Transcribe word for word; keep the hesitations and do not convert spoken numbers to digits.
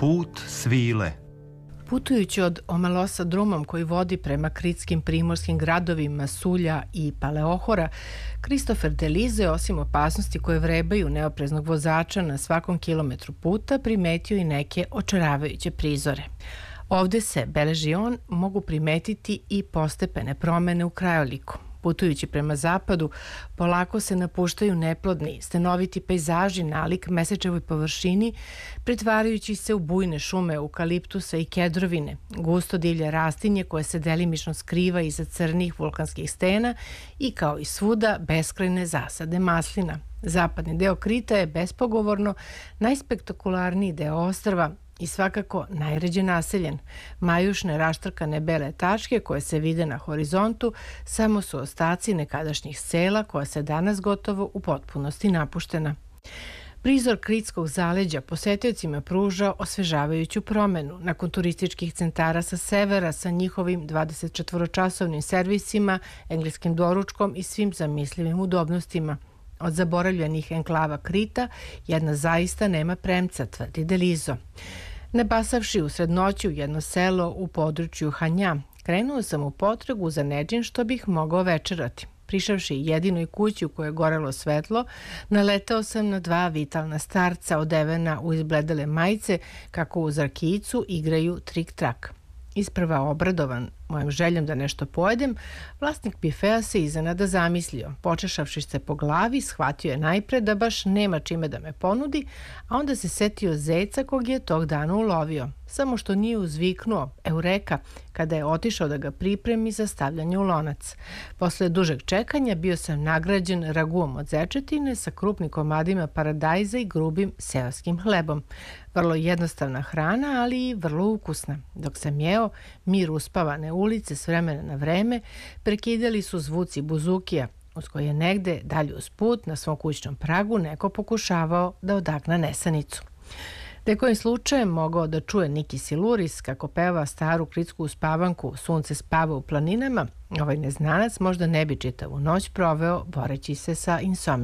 Put svile. Putujući od Omalosa drumom koji vodi prema kritskim primorskim gradovima Sulja i Paleohora, Christopher Delize, osim opasnosti koje vrebaju neopreznog vozača na svakom kilometru puta, primetio i neke očaravajuće prizore. Ovde se, beleži on, mogu primetiti i postepene promene u krajoliku. Putujući prema zapadu, polako se napuštaju neplodni, stenoviti pejzaži nalik mesečevoj površini, pretvarajući se u bujne šume eukaliptusa i kedrovine, gusto divlje rastinje koje se delimično skriva iza crnih vulkanskih stena i kao i svuda beskrajne zasade maslina. Zapadni deo Krita je bespogovorno najspektakularniji deo ostrva i svakako najređe naseljen. Majušne raštrkane bele tačke koje se vide na horizontu samo su ostaci nekadašnjih sela koja se danas gotovo u potpunosti napuštena. Prizor Kritskog zaleđa posetiocima pruža osvežavajuću promenu. Nakon turističkih centara sa severa sa njihovim dvadesetčetvoročasovnim servisima, engleskim doručkom i svim zamislivim udobnostima. Od zaboravljenih enklava Krita jedna zaista nema premca, tvrdi Delizo. Nebasavši usred noći u jedno selo u području Hanja, krenuo sam u potragu za nečim što bih mogao večerati. Prišavši jedinoj kući u kojoj je gorelo svetlo, naletao sam na dva vitalna starca odevena u izbledele majice kako uz rakijicu igraju trik-trak. Isprva obradovan mojom željom da nešto pojedem, vlasnik bifea se iznenada zamislio. Počešavši se po glavi, shvatio je najpre da baš nema čime da me ponudi, a onda se setio zeca kog je tog dana ulovio. Samo što nije uzviknuo, eureka, kada je otišao da ga pripremi za stavljanje u lonac. Posle dužeg čekanja bio sam nagrađen raguom od zečetine sa krupnim komadima paradajza i grubim seoskim hlebom. Vrlo jednostavna hrana, ali i vrlo ukusna. Dok sam jeo, mir uspavane ulice s vremena na vreme prekidali su zvuci buzukija, uz koje je negde dalje uz put na svom kućnom pragu neko pokušavao da odagna nesanicu. Da je kojim slučajem mogao da čuje Niki Siluris kako peva staru kritsku uspavanku Sunce spava u planinama, ovaj neznanac možda ne bi čitavu noć proveo boreći se sa insomnijom.